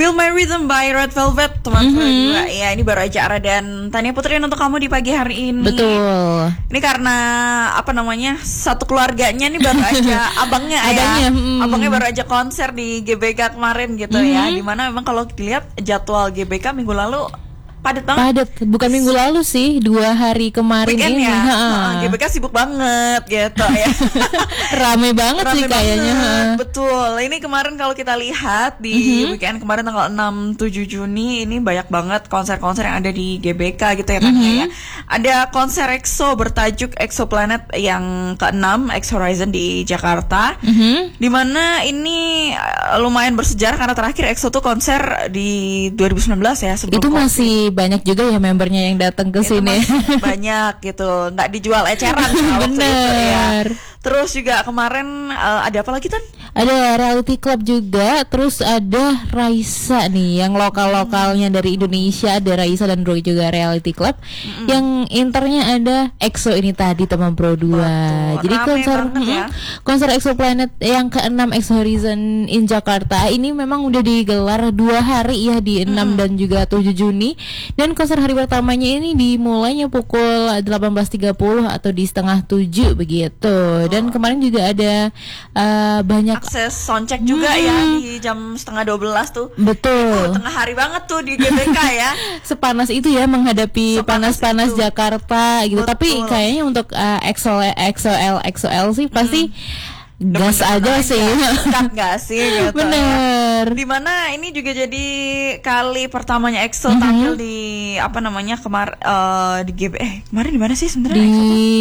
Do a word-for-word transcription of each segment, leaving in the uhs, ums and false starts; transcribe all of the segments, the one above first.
Feel My Rhythm by Red Velvet, teman-teman Mhm. juga. Ya, ini baru aja Ara dan Tania Putri untuk kamu di pagi hari ini. Betul. Ini karena apa namanya, satu keluarganya nih baru aja abangnya Abangnya, ya, mm. abangnya baru aja konser di G B K kemarin gitu ya. Mhm. Dimana memang kalau dilihat jadwal G B K minggu lalu padat banget. Padat, bukan minggu lalu sih, dua hari kemarin Weekend ini. ya, Ha. Heeh, G B K sibuk banget gitu ya. Rame banget Rame sih kayaknya. banget, Ha. betul. Ini kemarin kalau kita lihat di Mhm. weekend kemarin tanggal enam tujuh Juni ini banyak banget konser-konser yang ada di G B K gitu ya Tania Mhm. ya. Ada konser EXO bertajuk Exoplanet yang keenam, X Horizon di Jakarta. Mhm. Dimana ini uh, lumayan bersejarah karena terakhir EXO tuh konser di dua ribu sembilan belas ya, sebelum Itu COVID. masih banyak juga ya membernya yang datang ke Itu sini. masih banyak gitu, nggak dijual eceran ya waktu itu ya. Bener. Terus juga kemarin uh, ada apa lagi Tan? Ada Reality Club juga, terus ada Raisa nih yang lokal-lokalnya dari Indonesia, ada Raisa dan Roy juga Reality Club. Mm-mm. Yang internya ada EXO ini tadi teman Pro dua. Betul, Jadi rame konser banget ya. mm, konser Exoplanet yang keenam X Horizon in Jakarta ini memang udah digelar dua hari ya di enam dan juga tujuh Juni. Dan konser hari pertamanya ini dimulainya pukul delapan belas tiga puluh atau di setengah tujuh begitu. Dan kemarin juga ada uh, banyak Akses soundcheck juga Hmm. ya di jam setengah dua belas tuh. betul. Oh, tengah hari banget tuh di G B K ya. Sepanas itu ya menghadapi Sepanas panas-panas itu. Jakarta gitu. Betul. Tapi kayaknya untuk uh, X O L X O L X O L sih pasti gas Demen-demen aja sih. Dekat gak sih gitu. Bener. Dimana ini juga jadi kali pertamanya EXO Mhm. tampil di apa namanya kemar eh, di G B eh kemarin di mana sih sebenarnya Di EXO tuh?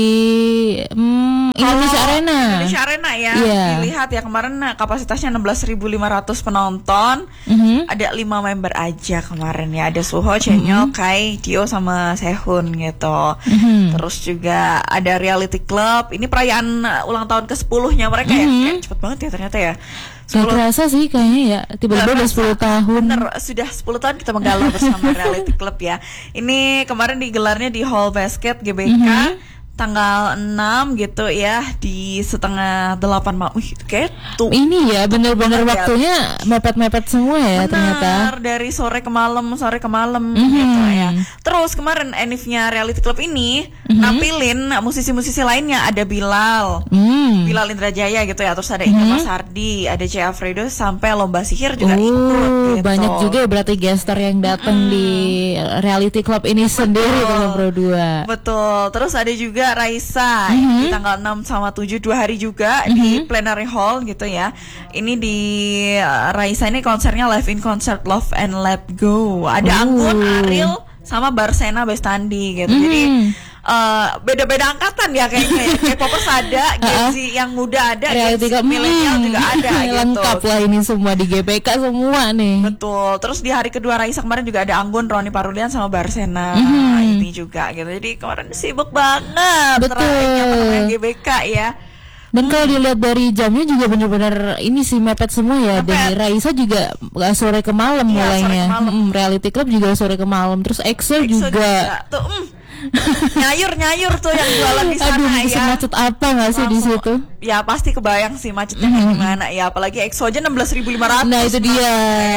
hmm, Indonesia Kalau Arena. Indonesia Arena ya. Iya. Dilihat ya kemarin nah, kapasitasnya enam belas ribu lima ratus penonton. Mhm. Ada lima member aja kemarin ya. Ada Suho, Chanyeol, Kai, Dio sama Sehun gitu. Mhm. Terus juga ada Reality Club. Ini perayaan uh, ulang tahun ke sepuluh-nya mereka ya. Mhm. Kayak cepet banget ya ternyata ya. Gak kerasa sih kayaknya ya, tiba-tiba udah sepuluh tahun. Bener, sudah sepuluh tahun kita menggalau bersama Reality Club ya. Ini kemarin digelarnya di Hall Basket G B K. Mhm. Tanggal enam gitu ya, di setengah delapan malam. Wih, kayak tuh Ini ya bener-bener banget ya. waktunya mepet-mepet semua ya ternyata. benar, dari sore ke malam, sore ke malam Mhm. gitu ya. Terus kemarin Enif-nya Reality Club ini Mhm. nampilin musisi-musisi lainnya, ada Bilal, Hmm. Bilal Indrajaya gitu ya. Terus ada Ika Mhm. Masardi, ada C. Alfredo sampai Lomba Sihir juga Oh, ikut gitu. banyak juga ya berarti gestar yang datang di Reality Club ini sendiri teman Pro dua. Betul. Terus ada juga Raisa Mhm. di tanggal enam sama tujuh, dua hari juga di Plenary Hall gitu ya. Ini di uh, Raisa ini konsernya live in concert Love and Let Go. Ada Oh. Anggun, Ariel sama Barsena Bestandi gitu. Mhm. Jadi uh, beda-beda angkatan ya kayaknya. Ya. K-popers ada, Gen Z yang muda ada, Gen Reality Z Club milenial hmm, juga ada gitu. lengkap lah ini semua di G P K semua nih. Betul. Terus di hari kedua Raisa kemarin juga ada Anggun, Roni Parulian sama Barsena Mhm. ini juga gitu. Jadi kemarin sibuk banget. Betul. Terakhirnya teman-teman G B K ya. Dan kalau dilihat dari jamnya juga bener-bener ini sih mepet semua ya. Dan Mepet. Raisa juga uh, sore ke malam Iya, mulainya. sore ke malam. Mm, Reality Club juga sore ke malam. Terus EXO, EXO juga. Tuh, mm, nyayur-nyayur tuh yang jualan di sana Aduh, ya. semacet apa nggak sih di Langsung- situ? Ya pasti kebayang sih macetnya kayak gimana ya. Apalagi EXO aja enam belas ribu lima ratus. Nah itu dia.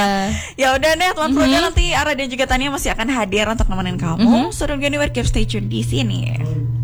Ya udah deh teman Pro nanti Ara dan juga Tania masih akan hadir untuk nemenin kamu. So don't go anywhere, keep stay tune di sini.